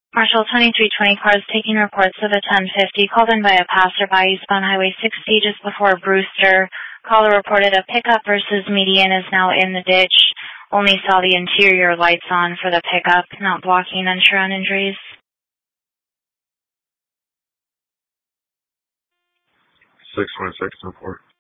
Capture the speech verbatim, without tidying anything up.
Marshall twenty-three twenty cars taking reports of a ten fifty called in by a passerby eastbound Highway sixty just before Brewster. Caller reported a pickup versus median is now in the ditch. Only saw the interior lights on for the pickup, not blocking, unsure on injuries. six twenty-six and four.